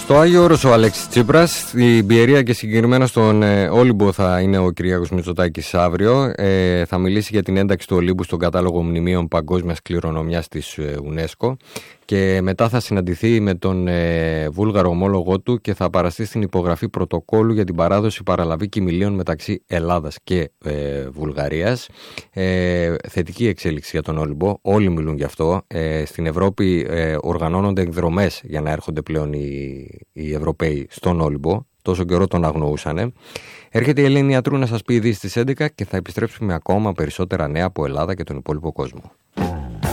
Στο Άγιο Όρος ο Αλέξης Τσίπρας, στην Πιερία και συγκεκριμένα στον Όλυμπο θα είναι ο Κυριάκος Μητσοτάκης αύριο. Θα μιλήσει για την ένταξη του Ολύμπου στον κατάλογο μνημείων παγκόσμιας κληρονομιάς της UNESCO και μετά θα συναντηθεί με τον βούλγαρο ομόλογό του και θα παραστεί στην υπογραφή πρωτοκόλου για την παράδοση παραλαβή κοιμηλίων μεταξύ Ελλάδας και Βουλγαρίας. Θετική εξέλιξη για τον Όλυμπο, όλοι μιλούν γι' αυτό. Στην Ευρώπη οργανώνονται εκδρομές για να έρχονται πλέον οι Ευρωπαίοι στον Όλυμπο. Τόσο καιρό τον αγνοούσανε. Έρχεται η Ελένη Ιατρού να σας πει ειδήσεις στις 11 και θα επιστρέψουμε με ακόμα περισσότερα νέα από Ελλάδα και τον υπόλοιπο κόσμο.